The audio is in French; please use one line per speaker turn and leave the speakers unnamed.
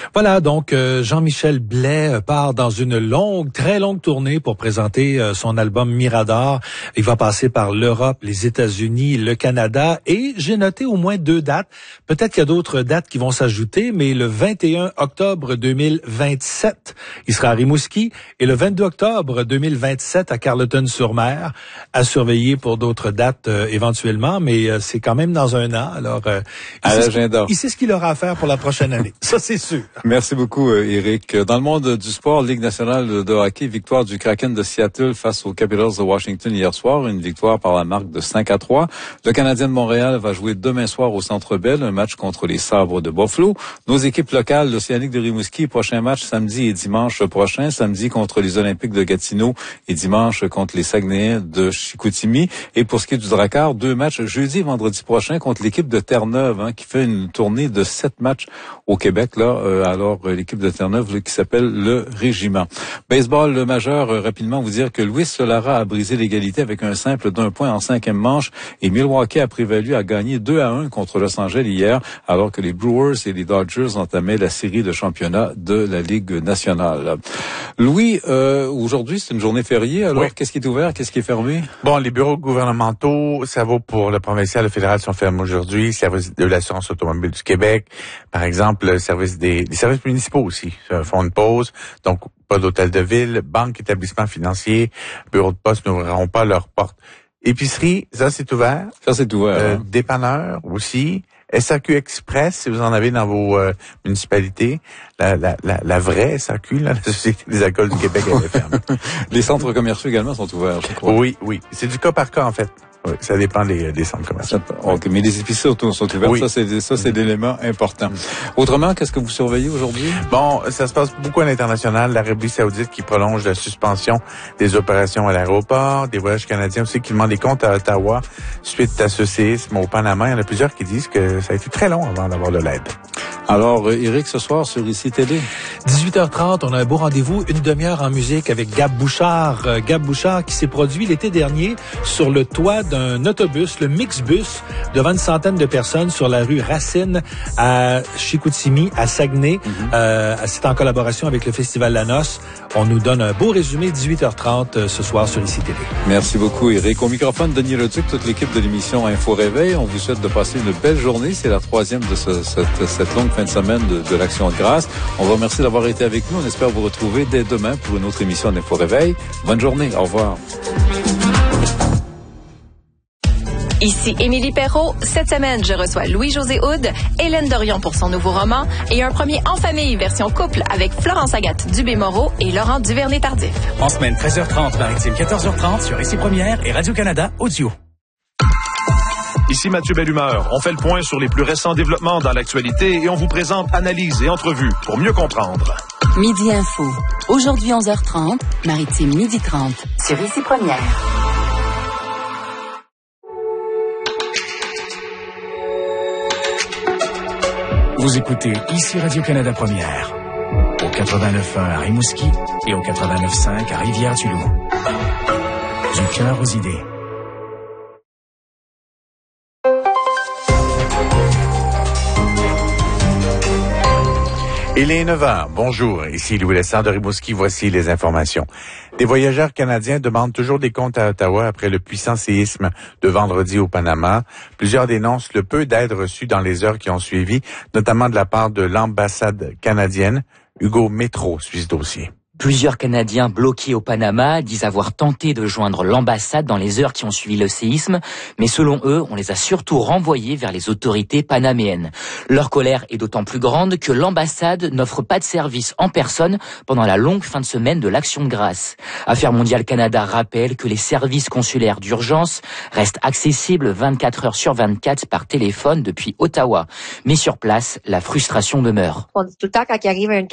Voilà, donc Jean-Michel Blais part dans une très longue tournée pour présenter son album Mirador. Il va passer par l'Europe, les États-Unis, le Canada et j'ai noté au moins 2 dates. Peut-être qu'il y a d'autres dates qui vont s'ajouter, mais le 21 octobre 2027, il sera à Rimouski et le 22 octobre 2027 à Carleton-sur-Mer, à surveiller pour d'autres dates éventuellement, mais c'est quand même dans un an. Alors, il sait ce qu'il aura à faire pour la prochaine année. Ça, c'est sûr.
Merci beaucoup, Éric. Dans le monde du sport, Ligue nationale de hockey, victoire du Kraken de Seattle face aux Capitals de Washington hier soir, une victoire par la marque de 5-3. Le Canadien de Montréal va jouer demain soir au Centre Bell, un match contre les Sabres de Buffalo. Nos équipes locales, l'Océanique de Rimouski, prochain match samedi et dimanche prochain, samedi contre les Olympiques de Gatineau et dimanche contre les Saguenayens de Chicoutimi. Et pour ce qui est du Drakkar, 2 matchs jeudi et vendredi prochain contre l'équipe de Terre-Neuve, qui fait une tournée de 7 matchs au Québec, alors l'équipe de Terre-Neuve qui s'appelle le Régiment. Baseball le majeur, rapidement vous dire que Luis Solara a brisé l'égalité avec un simple d'1 point en 5e manche et Milwaukee a gagné 2-1 contre Los Angeles hier, alors que les Brewers et les Dodgers entamaient la série de championnat de la Ligue nationale. Louis, aujourd'hui c'est une journée fériée, alors oui. Qu'est-ce qui est ouvert, qu'est-ce qui est fermé?
Bon, les bureaux gouvernementaux, ça vaut pour le provincial, le fédéral sont fermés aujourd'hui, service de l'assurance automobile du Québec, par exemple, le service des services municipaux aussi, font une pause, donc pas d'hôtel de ville, banque, établissements financiers, bureaux de poste n'ouvriront pas leurs portes. Épicerie, ça c'est ouvert.
Ça c'est ouvert.
Dépanneur aussi. SAQ Express, si vous en avez dans vos municipalités. La vraie SAQ, la Société des alcools du Québec, elle est fermée.
Les centres commerciaux également sont ouverts, je crois.
Oui. C'est du cas par cas, en fait. Oui, ça dépend des centres commerciaux.
OK, mais les épiceries sont ouvertes.
Oui.
Ça, c'est l'élément important. Autrement, qu'est-ce que vous surveillez aujourd'hui?
Bon, ça se passe beaucoup à l'international. L'Arabie Saoudite qui prolonge la suspension des opérations à l'aéroport, des voyages canadiens aussi qui demandent des comptes à Ottawa suite à ce séisme au Panama. Il y en a plusieurs qui disent que ça a été très long avant d'avoir de l'aide.
Alors, Éric, ce soir sur ICI Télé?
18h30, on a un beau rendez-vous, une demi-heure en musique avec Gab Bouchard. Gab Bouchard qui s'est produit l'été dernier sur le toit d'un autobus, le Mixbus, devant une centaine de personnes sur la rue Racine à Chicoutimi, à Saguenay. C'est en collaboration avec le Festival La Noce. On nous donne un beau résumé, 18h30 ce soir sur ICI Télé.
Merci beaucoup, Éric. Au microphone, Denis Leduc, toute l'équipe de l'émission Info Réveil. On vous souhaite de passer une belle journée. C'est la 3e de cette longue fin de semaine de l'Action de grâce. On vous remercie d'avoir été avec nous. On espère vous retrouver dès demain pour une autre émission d'Info Réveil. Bonne journée. Au revoir.
Ici Émilie Perrault. Cette semaine, je reçois Louis-José Houd, Hélène Dorion pour son nouveau roman et un premier En famille version couple avec Florence Agathe Dubé-Moreau et Laurent Duvernay-Tardif.
En semaine 13h30, maritime 14h30 sur ICI Première et Radio-Canada Audio.
Ici Mathieu Bellumeur. On fait le point sur les plus récents développements dans l'actualité et on vous présente analyses et entrevues pour mieux comprendre.
Midi Info. Aujourd'hui 11h30, maritime 12h30 sur ICI Première.
Vous écoutez ici Radio-Canada Première, au 89.1 à Rimouski et au 89.5 à Rivière-du-Loup. Du cœur aux idées.
Il est 9h. Bonjour. Ici Louis Lessard de Rimouski. Voici les informations. Des voyageurs canadiens demandent toujours des comptes à Ottawa après le puissant séisme de vendredi au Panama. Plusieurs dénoncent le peu d'aide reçue dans les heures qui ont suivi, notamment de la part de l'ambassade canadienne. Hugo Métro suit ce dossier.
Plusieurs Canadiens bloqués au Panama disent avoir tenté de joindre l'ambassade dans les heures qui ont suivi le séisme, mais selon eux, on les a surtout renvoyés vers les autorités panaméennes. Leur colère est d'autant plus grande que l'ambassade n'offre pas de service en personne pendant la longue fin de semaine de l'Action de grâce. Affaires mondiales Canada rappelle que les services consulaires d'urgence restent accessibles 24 heures sur 24 par téléphone depuis Ottawa. Mais sur place, la frustration demeure.
On dit tout le temps quand il arrive